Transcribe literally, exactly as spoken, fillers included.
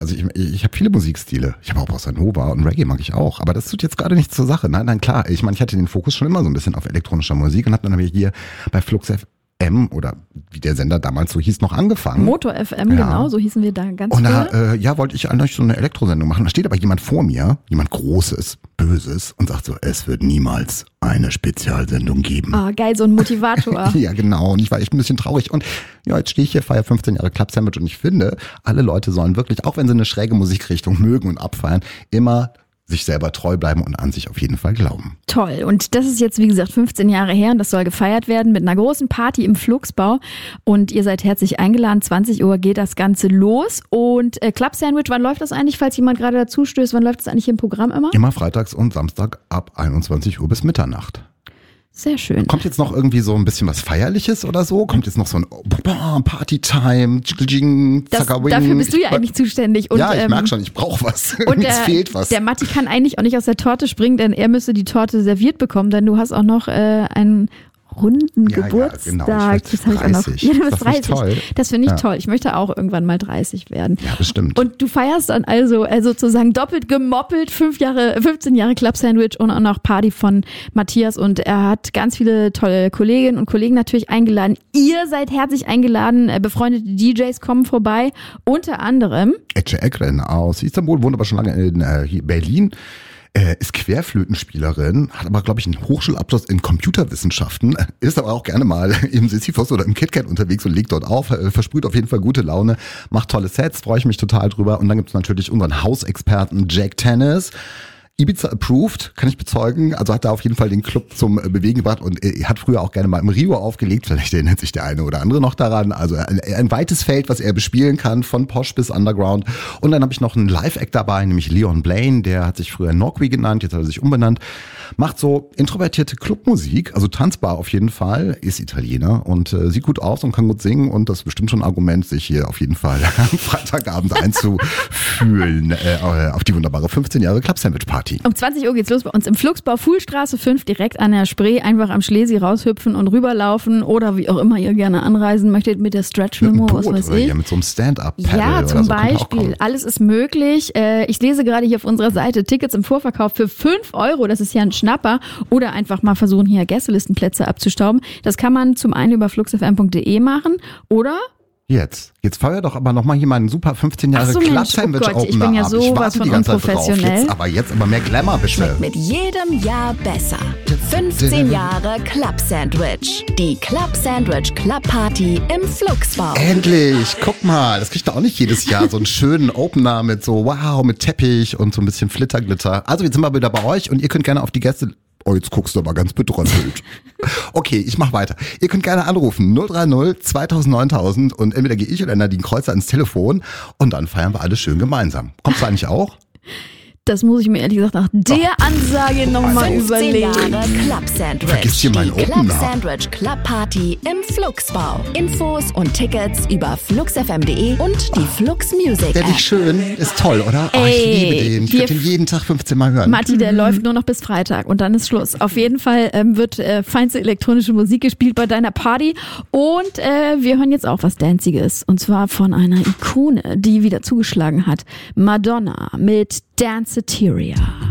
Also ich, ich habe viele Musikstile. Ich habe auch Bossa Nova und Reggae mag ich auch. Aber das tut jetzt gerade nichts zur Sache. Nein, nein, klar. Ich meine, ich hatte den Fokus schon immer so ein bisschen auf elektronischer Musik und habe dann hier bei Flux F M oder wie der Sender damals so hieß, noch angefangen. Motor F M, ja. Genau, so hießen wir da ganz Und da, früher. äh, ja, wollte ich eigentlich so eine Elektrosendung machen. Da steht aber jemand vor mir, jemand Großes, Böses und sagt so, es wird niemals eine Spezialsendung geben. Ah, geil, so ein Motivator. Ja, genau. Und ich war echt ein bisschen traurig. Und ja, jetzt stehe ich hier, feiere fünfzehn Jahre Club Sandwich und ich finde, alle Leute sollen wirklich, auch wenn sie eine schräge Musikrichtung mögen und abfeiern, immer sich selber treu bleiben und an sich auf jeden Fall glauben. Toll. Und das ist jetzt, wie gesagt, fünfzehn Jahre her und das soll gefeiert werden mit einer großen Party im Flugsbau. Und ihr seid herzlich eingeladen. zwanzig Uhr geht das Ganze los. Und äh, Club Sandwich, wann läuft das eigentlich, falls jemand gerade dazu stößt? Wann läuft das eigentlich im Programm immer? Immer freitags und Samstag ab einundzwanzig Uhr bis Mitternacht. Sehr schön. Kommt jetzt noch irgendwie so ein bisschen was Feierliches oder so? Kommt jetzt noch so ein oh, Party-Time, Jing, das, Dafür bist du ja eigentlich zuständig. Und, ja, ich ähm, merke schon, ich brauche was. Und Mir der, fehlt was. Der Matti kann eigentlich auch nicht aus der Torte springen, denn er müsste die Torte serviert bekommen, denn du hast auch noch äh, einen runden ja, Geburtstag. Ja, genau. Das habe ich auch noch. Ja, du bist das dreißig. Toll. Das finde ich ja. toll. Ich möchte auch irgendwann mal dreißig werden. Ja, bestimmt. Und du feierst dann also äh, sozusagen doppelt gemoppelt fünf Jahre, fünfzehn Jahre Club Sandwich und auch noch Party von Matthias. Und er hat ganz viele tolle Kolleginnen und Kollegen natürlich eingeladen. Ihr seid herzlich eingeladen. Äh, befreundete D Js kommen vorbei. Unter anderem Ece Ekren aus Istanbul, wohnt aber schon lange in äh, Berlin. Äh, ist Querflötenspielerin, hat aber, glaube ich, einen Hochschulabschluss in Computerwissenschaften, ist aber auch gerne mal im Sisyphos oder im KitKat unterwegs und legt dort auf, äh, versprüht auf jeden Fall gute Laune, macht tolle Sets, freue ich mich total drüber. Und dann gibt's natürlich unseren Hausexperten Jack Tennis. Ibiza approved, kann ich bezeugen. Also hat da auf jeden Fall den Club zum Bewegen gebracht und er hat früher auch gerne mal im Rio aufgelegt. Vielleicht erinnert sich der eine oder andere noch daran. Also ein, ein weites Feld, was er bespielen kann, von Posh bis Underground. Und dann habe ich noch einen Live-Act dabei, nämlich Leon Blaine. Der hat sich früher Norqui genannt, jetzt hat er sich umbenannt. Macht so introvertierte Clubmusik, also tanzbar auf jeden Fall, ist Italiener und äh, sieht gut aus und kann gut singen. Und das ist bestimmt schon ein Argument, sich hier auf jeden Fall am Freitagabend einzufühlen äh, auf die wunderbare fünfzehn Jahre Club Sandwich Party. Um zwanzig Uhr geht's los bei uns im Flugsbau Fuhlstraße fünf, direkt an der Spree. Einfach am Schlesi raushüpfen und rüberlaufen oder wie auch immer ihr gerne anreisen möchtet mit der Stretch-Limo, was weiß oder ich. Ja, mit so einem Stand-Up-Paddle Ja, zum oder so Beispiel. Alles ist möglich. Ich lese gerade hier auf unserer Seite Tickets im Vorverkauf für fünf Euro. Das ist ja ein Schnapper. Oder einfach mal versuchen, hier Gästelistenplätze abzustauben. Das kann man zum einen über fluxfm punkt de machen oder... Jetzt. Jetzt feuer doch aber nochmal hier meinen super fünfzehn Jahre so, Club Sandwich oh Gott, Opener ich bin ja ab. sowas von unprofessionell. Jetzt, aber jetzt aber mehr Glamour, bitte. Mit jedem Jahr besser. fünfzehn Jahre Club Sandwich. Die Club Sandwich Club Party im Flugsbau. Endlich, guck mal, das kriegt ihr auch nicht jedes Jahr, so einen schönen Opener mit so wow, mit Teppich und so ein bisschen Flitterglitter. Also jetzt sind wir wieder bei euch und ihr könnt gerne auf die Gäste... Oh, jetzt guckst du aber ganz bedröppelt. Okay, ich mach weiter. Ihr könnt gerne anrufen null drei null zweitausend neuntausend und entweder gehe ich oder Nadine Kreuzer ins Telefon und dann feiern wir alles schön gemeinsam. Kommst du eigentlich auch? Das muss ich mir ehrlich gesagt nach der Ansage nochmal überlegen. fünfzehn Jahre Club Sandwich. Vergiss hier meinen Die Club Opener. Sandwich Club Party im Flugsbau. Infos und Tickets über fluxfm punkt de und die Flux Music Der App. dich schön, ist toll, oder? Oh, ich Ey, liebe den. Ich wir- könnte den jeden Tag fünfzehn Mal hören. Matti, der läuft nur noch bis Freitag und dann ist Schluss. Auf jeden Fall ähm, wird äh, feinste elektronische Musik gespielt bei deiner Party und äh, wir hören jetzt auch was Danziges und zwar von einer Ikone, die wieder zugeschlagen hat. Madonna mit Danceteria.